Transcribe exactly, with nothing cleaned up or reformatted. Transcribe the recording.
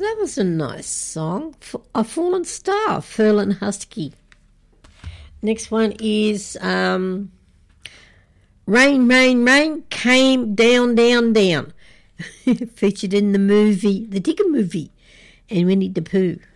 that was a nice song. A Fallen Star, Ferlin Husky. Next one is um, Rain, Rain, Rain Came Down, Down, Down. Featured in the movie, the Digger movie, and Winnie the Pooh.